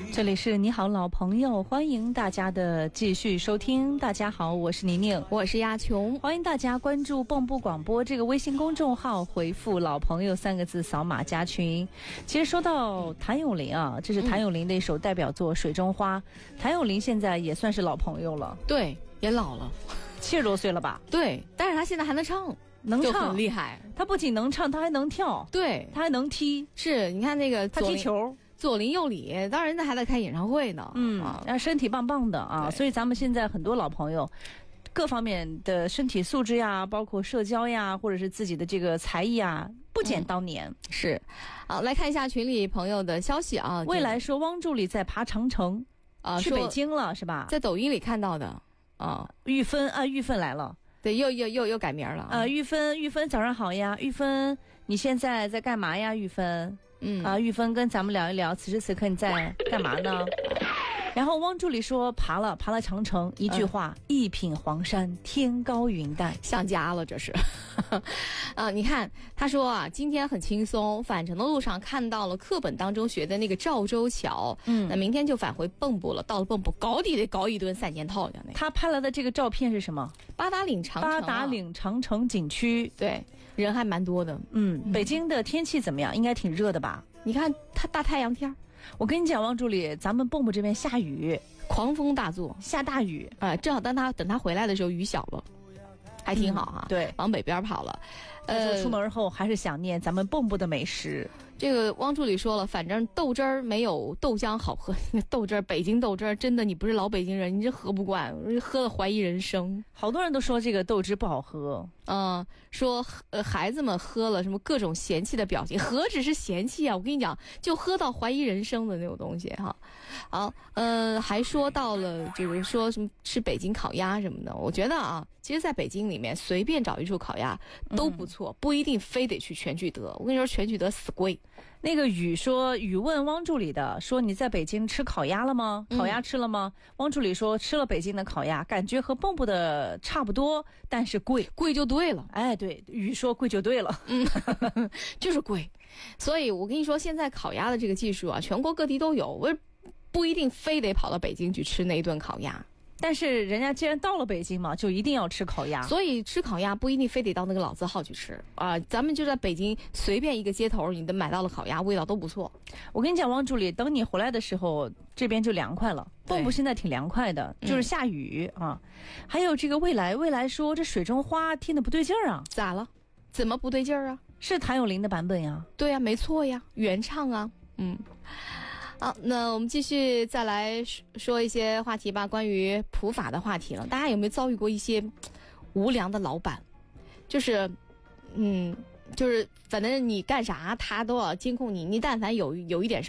这里是你好老朋友，欢迎大家的继续收听。大家好，我是宁宁， 我是亚琼， 欢迎大家关注蚌埠广播这个微信公众号，回复老朋友3个字，扫码加群。其实说到谭咏麟啊，这是谭咏麟的一首代表作《水中花》。谭咏麟现在也算是老朋友了， 对，也老了 ，70多岁了吧？ 对，但是他现在还能唱， 能唱， 就很厉害。 他不仅能唱，他还能跳， 对， 他还能踢。 是，你看那个他踢球。 左邻右里，当然人家还在开演唱会呢。 身体棒棒的啊，所以咱们现在很多老朋友，各方面的身体素质呀，包括社交呀，或者是自己的这个才艺啊，不减当年。 是，好，来看一下群里朋友的消息啊。 未来说汪助理在爬长城啊，去北京了是吧？ 在抖音里看到的啊。 玉芬来了。 对，又改名了。 玉芬早上好呀，玉芬你现在在干嘛呀？玉芬。玉芬跟咱们聊一聊，此时此刻你在干嘛呢？然后汪助理说爬了长城，一句话，一品黄山，天高云淡， 想家了这是。你看他说啊，今天很轻松，返程的路上看到了课本当中学的那个赵州桥，那明天就返回蚌埠了。到了蚌埠，搞得搞一顿3件套的那个。 他拍来的这个照片是什么？ 八达岭长城景区，对，人还蛮多的。 北京的天气怎么样？应该挺热的吧？ 你看他大太阳天。 我跟你讲，汪助理，咱们蚌埠这边下雨， 狂风大作， 下大雨， 正好等他回来的时候雨小了，还挺好哈。 对， 往北边跑了。 出门后还是想念咱们蚌埠的美食。 这个汪助理说了，反正豆汁儿没有豆浆好喝。豆汁儿，北京豆汁儿，真的你不是老北京人，你这喝不惯，喝了怀疑人生。 好多人都说这个豆汁不好喝。 说孩子们喝了什么各种嫌弃的表情，何止是嫌弃啊！我跟你讲，就喝到怀疑人生的那种东西哈。好，还说到了就是说什么吃北京烤鸭什么的。我觉得啊，其实在北京里面随便找一处烤鸭都不错，不一定非得去全聚德。我跟你说，全聚德死贵。 那个雨问汪助理的说，你在北京吃烤鸭了吗？烤鸭吃了吗？汪助理说吃了北京的烤鸭，感觉和蚌埠的差不多，但是贵就对了。 哎，对，雨说贵就对了。 就是贵。所以我跟你说，现在烤鸭的这个技术啊，全国各地都有，我不一定非得跑到北京去吃那一顿烤鸭。 但是人家既然到了北京嘛，就一定要吃烤鸭。 所以吃烤鸭不一定非得到那个老字号去吃啊，咱们就在北京随便一个街头，你都买到了烤鸭，味道都不错。 我跟你讲，汪助理，等你回来的时候，这边就凉快了。蚌埠现在挺凉快的，就是下雨啊。还有这个未来说这水中花听得不对劲儿啊， 咋了？怎么不对劲儿啊？ 是谭咏麟的版本呀。 对呀，没错呀，原唱啊。好，那我们继续再来说一些话题吧，关于普法的话题了。大家有没有遭遇过一些无良的老板？就是反正你干啥他都要监控你，你但凡有一点事